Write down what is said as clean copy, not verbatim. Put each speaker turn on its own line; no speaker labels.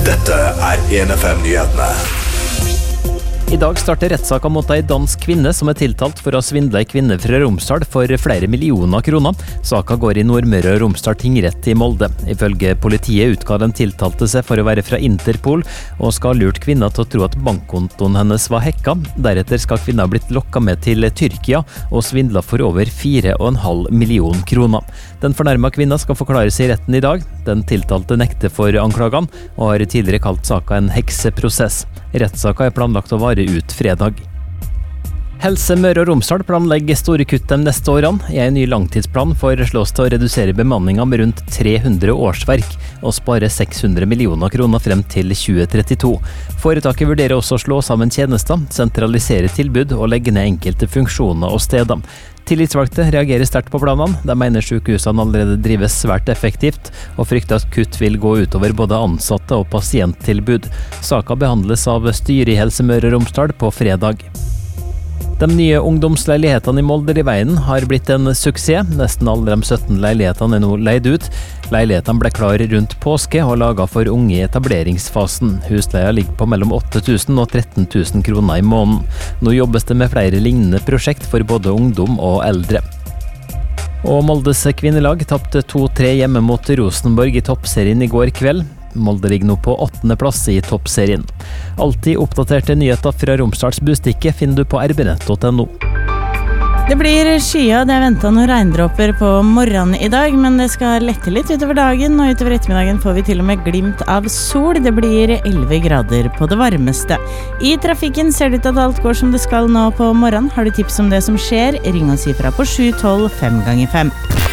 Dette 1FM-nyhetene.
I dag starter rettssaken mot en dansk kvinne som er tiltalt for å ha svindlet en kvinne fra Romsdal for flere millioner kroner. Saken går i Nordmøre og Romsdal tingrett i Molde. Ifølge politiet utga den tiltalte seg for å være fra Interpol, og skal ha lurt kvinna til å tro at bankkontoen hennes var hacka. Deretter skal kvinna ha blitt lokket med til Tyrkia og svindlet for over 4,5 millioner kroner. Den fornærmede kvinna skal forklare seg i retten i dag. Den tiltalte nekter for anklagene, og har tidligere kalt saken en hekseprosess. Rettssaken er planlagt å vare ut fredag. Helse Møre og Romsdal planlegger store kutt de neste årene. I en ny langtidsplan foreslås det å redusere bemanningen med rundt 300 årsverk og spare 600 millioner kroner frem til 2032. Foretaket vurderer også å slå sammen tjenester, sentralisere tilbud og legge ned enkelte funksjoner og steder. Tillitsvalgte reagerer sterkt på planene. De mener sykehusene allerede drives svært effektivt, og frykter at kutt vil gå utover både ansatte og pasienttilbud. Saken behandles av styret i Helse Møre og Romsdal på fredag. De nye ungdomsleilighetene i Molde i veien har blitt en suksess. Nesten alle de 17 leilighetene er nå leid ut. Leilighetene ble klare rundt påske og laget for unge i etableringsfasen. Husleia ligger på mellom 8 000 og 13 000 kroner i måneden. Nå jobbes det med flere lignende prosjekt for både ungdom og eldre. Og Moldes kvinnelag tapte 2-3 hjemme mot Rosenborg i toppserien i går kveld. Molde ligger nå på 8. plass i toppserien. Alltid oppdaterte nyheter fra Romsdals Bustikke finner du på rbnett.no.
Det blir skya, det er ventet noen regndråper på morgenen i dag, men det skal lette litt utover dagen, og utover ettermiddagen får vi til og med glimt av sol. Det blir 11 grader på det varmeste. I trafikken ser det ut at alt går som det skal nå på morgenen. Har du tips om det som skjer? Ring oss ifra på 712 5x5.